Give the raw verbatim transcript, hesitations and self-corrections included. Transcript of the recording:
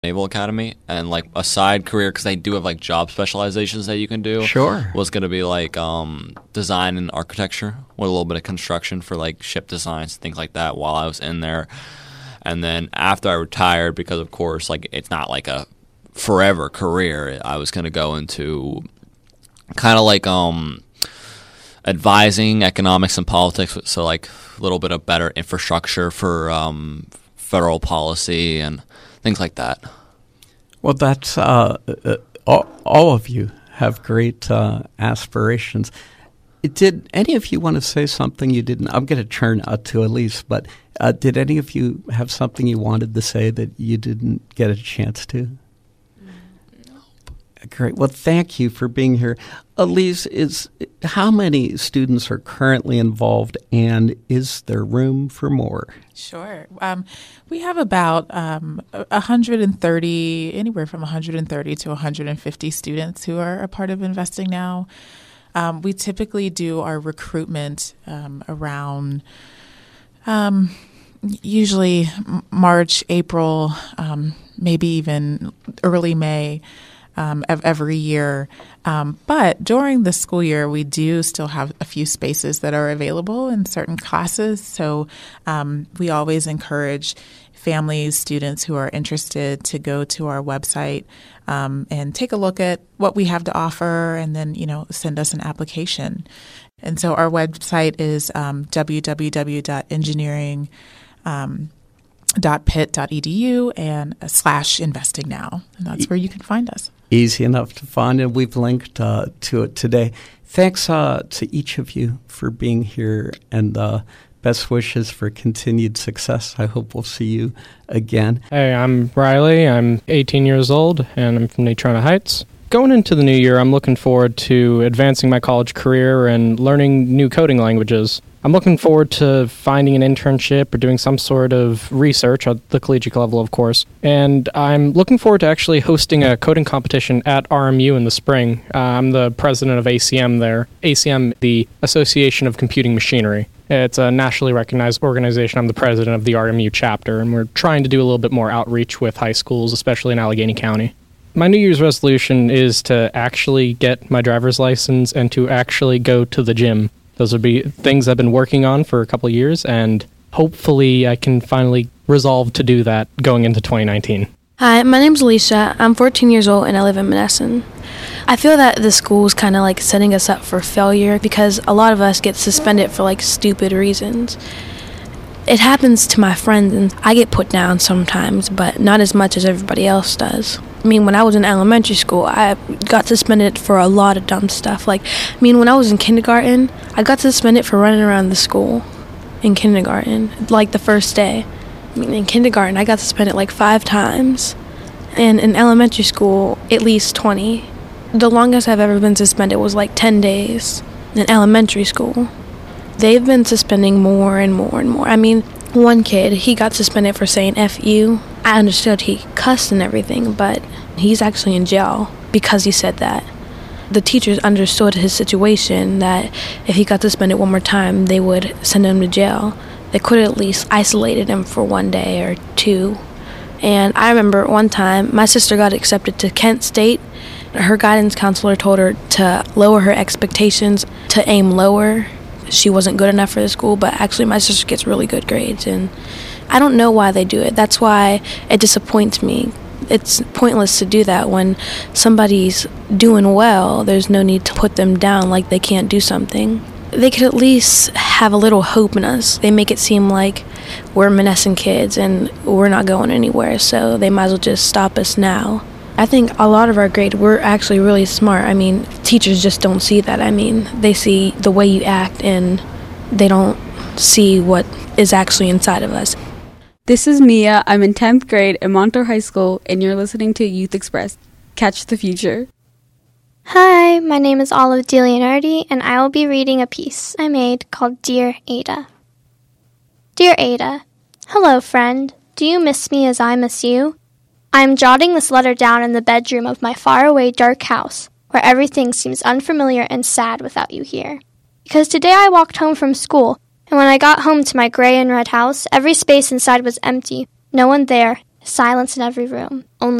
Naval Academy, and like a side career, because they do have like job specializations that you can do. Sure. Was going to be like um, design and architecture with a little bit of construction for like ship designs, things like that while I was in there. And then after I retired, because of course like it's not like a forever career, I was going to go into kind of like um advising economics and politics, so like a little bit of better infrastructure for um, federal policy and things like that. Well, that's uh, uh, all, all of you have great uh, aspirations. Did any of you want to say something you didn't? I'm going to turn uh, to Elise, but uh, did any of you have something you wanted to say that you didn't get a chance to? Great. Well, thank you for being here. Elise, is how many students are currently involved, and is there room for more? Sure. Um, we have about um, one hundred thirty, anywhere from one hundred thirty to one hundred fifty students who are a part of Investing Now. Um, we typically do our recruitment um, around um, usually March, April, um, maybe even early May. Um, of every year. Um, but during the school year, we do still have a few spaces that are available in certain classes. So um, we always encourage families, students who are interested to go to our website um, and take a look at what we have to offer, and then, you know, send us an application. And so our website is um, w w w dot engineering dot pitt dot e d u and uh, slash investing now. And that's where you can find us. Easy enough to find, and we've linked uh, to it today. Thanks uh, to each of you for being here, and uh, best wishes for continued success. I hope we'll see you again. Hey, I'm Riley. I'm eighteen years old, and I'm from Natrona Heights. Going into the new year, I'm looking forward to advancing my college career and learning new coding languages. I'm looking forward to finding an internship or doing some sort of research at the collegiate level, of course. And I'm looking forward to actually hosting a coding competition at R M U in the spring. Uh, I'm the president of A C M there. A C M, the Association of Computing Machinery. It's a nationally recognized organization. I'm the president of the R M U chapter, and we're trying to do a little bit more outreach with high schools, especially in Allegheny County. My New Year's resolution is to actually get my driver's license and to actually go to the gym. Those would be things I've been working on for a couple of years, and hopefully I can finally resolve to do that going into twenty nineteen. Hi, my name's Alicia. I'm fourteen years old and I live in Monessen. I feel that the school is kind of like setting us up for failure because a lot of us get suspended for like stupid reasons. It happens to my friends and I get put down sometimes, but not as much as everybody else does. I mean, when I was in elementary school, I got suspended for a lot of dumb stuff. Like, I mean, when I was in kindergarten, I got suspended for running around the school in kindergarten, like the first day. I mean, in kindergarten, I got suspended like five times. And in elementary school, at least twenty. The longest I've ever been suspended was like ten days in elementary school. They've been suspending more and more and more. I mean, one kid, he got suspended for saying F you. I understood he cussed and everything, but he's actually in jail because he said that. The teachers understood his situation, that if he got suspended one more time, they would send him to jail. They could have at least isolated him for one day or two. And I remember one time, my sister got accepted to Kent State. Her guidance counselor told her to lower her expectations, to aim lower. She wasn't good enough for the school, but actually my sister gets really good grades, and I don't know why they do it. That's why it disappoints me. It's pointless to do that when somebody's doing well. There's no need to put them down like they can't do something. They could at least have a little hope in us. They make it seem like we're Monessen kids and we're not going anywhere, so they might as well just stop us now. I think a lot of our grade, we're actually really smart. I mean, teachers just don't see that. I mean, they see the way you act and they don't see what is actually inside of us. This is Mia. I'm in tenth grade at Montour High School, and you're listening to Youth Express. Catch the future. Hi, my name is Olive DeLeonardi, and I will be reading a piece I made called Dear Ada. Dear Ada, hello, friend. Do you miss me as I miss you? I am jotting this letter down in the bedroom of my faraway dark house, where everything seems unfamiliar and sad without you here. Because today I walked home from school, and when I got home to my gray and red house, every space inside was empty, no one there, Silence in every room. Only